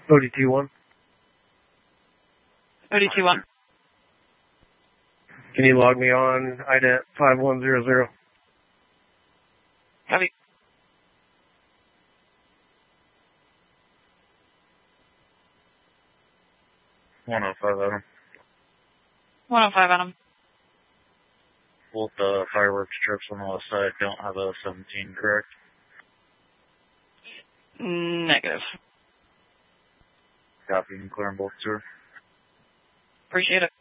OD21. OD21. Can you log me on IDET 5100? Copy. 105 Adam. 105 Adam. Both the fireworks trips on the west side don't have a 17, correct? Negative. Copy and clear on both, sir. Appreciate it.